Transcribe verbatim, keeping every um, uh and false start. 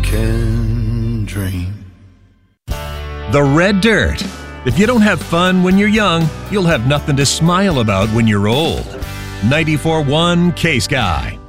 can dream. The Red Dirt. If you don't have fun when you're young, you'll have nothing to smile about when you're old. ninety-four point one K-Sky.